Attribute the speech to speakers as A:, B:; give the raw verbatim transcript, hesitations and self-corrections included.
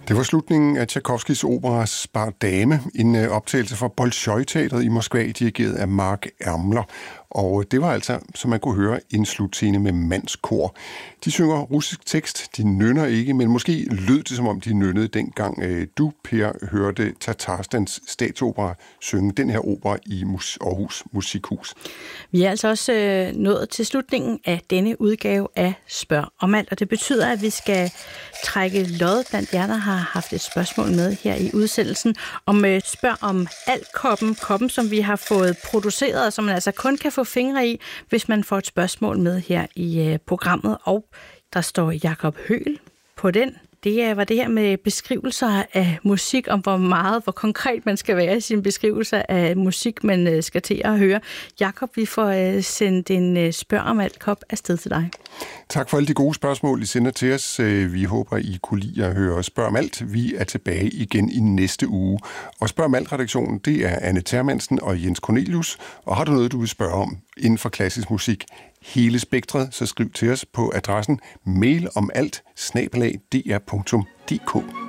A: Det var slutningen af Tchaikovskys opera Spar Dame, en optagelse fra Bolshoi-teatret i Moskva, dirigeret af Mark Ermler. Og det var altså, som man kunne høre, en slutscene med mandskor. De synger russisk tekst, de nynner ikke, men måske lød det, som om de nynnede dengang du, Per, hørte Tatarstans Statsopera synge den her opera i Aarhus Musikhus.
B: Vi er altså også øh, nået til slutningen af denne udgave af Spørg om alt, og det betyder, at vi skal trække lod blandt jer, der har haft et spørgsmål med her i udsendelsen, om øh, Spørg om alt-koppen, koppen, som vi har fået produceret, og som man altså kun kan få fingre i, hvis man får et spørgsmål med her i øh, programmet. Og der står Jakob Høgh på den. Det var det her med beskrivelser af musik, om hvor meget, hvor konkret man skal være i sin beskrivelse af musik, man skal til at høre. Jakob, vi får sendt en Spørg om alt-kop afsted til dig.
A: Tak for alle de gode spørgsmål, I sender til os. Vi håber, I kunne lide at høre Spørg om alt. Vi er tilbage igen i næste uge. Og Spørg om alt-redaktionen, det er Anne Termansen og Jens Cornelius. Og har du noget, du vil spørge om inden for klassisk musik, hele spektret, så skriv til os på adressen mailomalt snabel-a d r punktum d k.